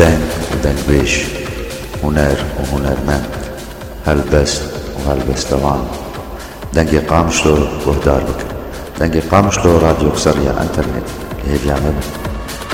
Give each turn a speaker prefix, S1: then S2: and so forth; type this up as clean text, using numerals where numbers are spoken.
S1: دنگ ودنگ بيش، هنر وهنرمند، هلبست وهلبستوان. دنگی قامشلو گهدار بکن. دنگی قامشلو راديو سريع انترنت اللي هي بيعمل